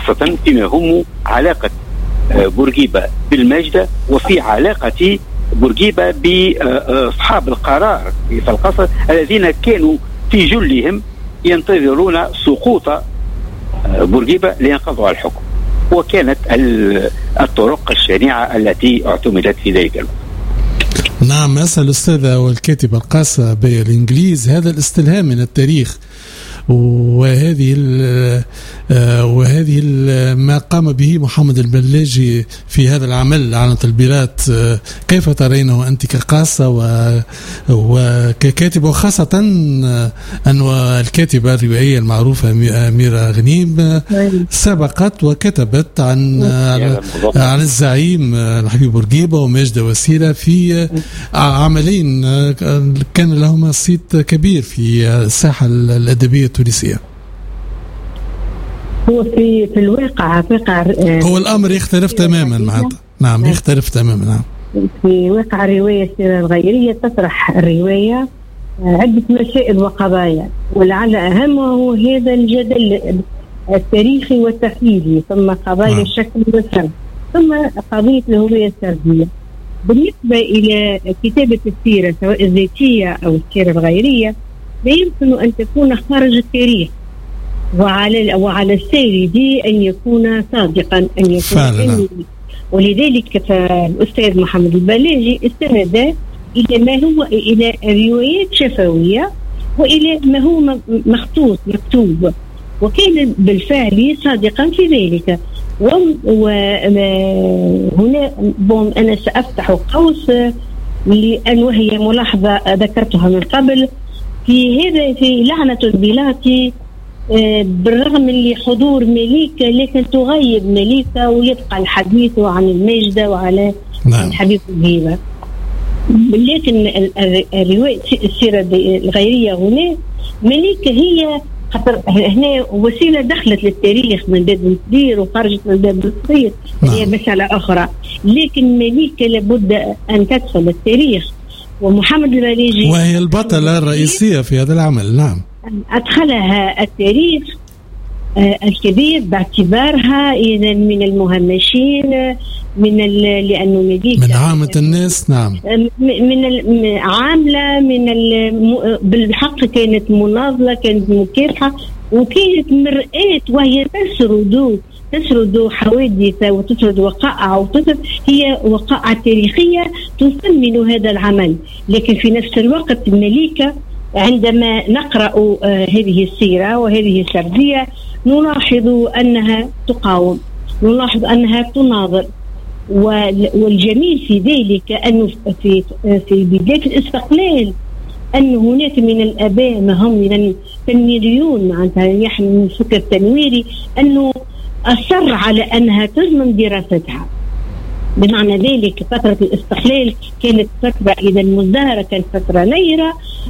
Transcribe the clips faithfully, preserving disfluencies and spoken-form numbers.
خاصة فيما هم علاقة بورقيبة بالمجد وفي علاقة بورقيبة بأصحاب القرار في القصر الذين كانوا في جلهم ينتظرون سقوط بورقيبة لينقضوا على الحكم، وكانت الطرق الشنيعة التي اعتمدت في ذلك الوقت. نعم. أسأل الأستاذة والكاتبة القاصة بالإنجليز هذا الاستلهام من التاريخ وهذه وهذه ما قام به محمد البلاجي في هذا العمل على البلاد، كيف ترينه أنت كقاصة وككاتبة، وخاصة أن الكاتبة الروائية المعروفة أميرة غنيم سبقت وكتبت عن عن الزعيم الحبيب بورقيبة وماجدة وسيلة في عملين كان لهما صيت كبير في الساحة الأدبية التونسية. هو في في الواقع في واقع هو الأمر يختلف تماما مع نعم يختلف تماما نعم. في واقع رواية السيرة الغيرية تطرح الرواية عدة مسائل وقضايا، ولعل أهمه هذا الجدل التاريخي والتحليلي، ثم قضايا الشكل والسرد، ثم قضية الهوية السردية. بالنسبة إلى كتابة السيرة سواء الذاتية أو السيرة الغيرية لا يمكن أن تكون خارج التاريخ، وعلى وعلى السارد أن يكون صادقا، أن يكون فعلا. ولذلك فالأستاذ محمد البلاجي استند إلى ما هو إلى روايات شفوية وإلى ما هو مخطوط مكتوب، وكان بالفعل صادقا في ذلك. وهنا بون أنا سأفتح قوس لأن وهي ملاحظة ذكرتها من قبل في هذا في لعنة البلاطي، بالرغم من حضور مليكة لكن تغيب مليكة ويبقى الحديث عن المجدة وعلى نعم. الحبيب بورقيبة. لكن الرواية السيرة الغيرية هنا مليكة هي خاطر هنا وسيلة دخلت للتاريخ من باب الكبير وخرجت من باب الصغير، هي مسألة أخرى، لكن مليكة لابد أن تدخل التاريخ، ومحمد البلاجي وهي البطلة الرئيسية في هذا العمل. نعم أدخلها التاريخ الكبير باعتبارها إذا من المهمشين من لأنه مليكة من عامة الناس. نعم من عاملة من بالحق كانت مناضلة، كانت مكافحة، وكانت مرآة وهي تسرد تسرد حوادث وتسرد وقائع وتسرد هي وقائع تاريخية تثمن هذا العمل. لكن في نفس الوقت الملكة عندما نقرأ هذه السيرة وهذه السردية نلاحظ أنها تقاوم، نلاحظ أنها تناظر، والجميل في ذلك أنه في في بداية الاستقلال أن هناك من الآباء ما هم من التنويريون معناتها يحمل من الفكر التنويري أنه أصر على أنها تضمن دراستها. بمعنى ذلك فترة الاستقلال كانت فترة إذا مزدهرة، كانت فترة نيرة،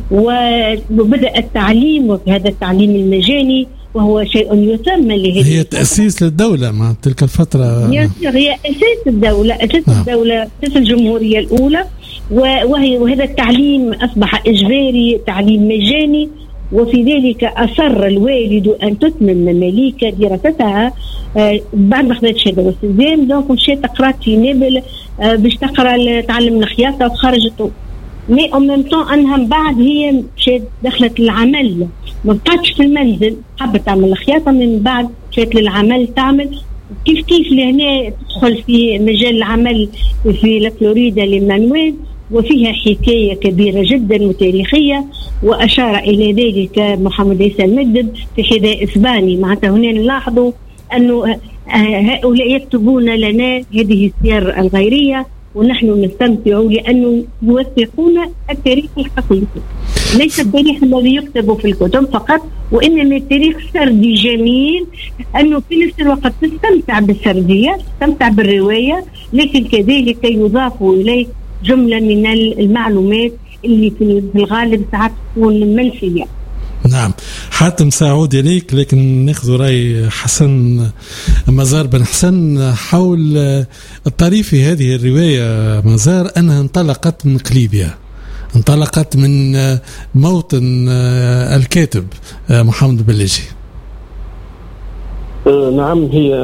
وبدأ التعليم وهذا التعليم المجاني وهو شيء يسمى لهذه هي تأسيس للدولة مع تلك الفترة. هي أساس الدولة، أساس نعم. الدولة، أساس الجمهورية الأولى، وهي وهذا التعليم أصبح إجباري، تعليم مجاني، وفي ذلك أصر الوالد أن تتمم مليكة دراستها آه بعد ما خذت شهادة واستلزام. دونك مشيت تقرأت في نابل آه باش تقرأ تعلم الخياطة وخرجت، مي أو ميم طون أنها بعد هي مشيت دخلت للعمل، ما بقاتش في المنزل، حبت تعمل الخياطة من بعد مشيت للعمل تعمل كيف كيف لهنا تدخل في مجال العمل في لفلوريدا لمانويل، وفيها حكاية كبيرة جدا وتاريخية، وأشار إلى ذلك محمد عيسى المكدب في حذاء إسباني. معناتها هنا نلاحظوا أنه هؤلاء يكتبون لنا هذه السير الغيرية ونحن نستمتع لأنه يوثقون التاريخ الحقيقي، ليس التاريخ الذي يكتب في الكتب فقط، وإنما التاريخ سردي جميل أنه في نفس الوقت تستمتع بالسردية، تستمتع بالرواية، لكن كذلك يضاف إليه جملة من المعلومات اللي في الغالب ساعات تكون منسية. نعم. حاتم سأعود إليك، لكن نأخذ رأي حسن مزار بن حسن حول الطريف في هذه الرواية. مزار أنها انطلقت من قليبيا، انطلقت من موطن الكاتب محمد البلاجي. نعم، هي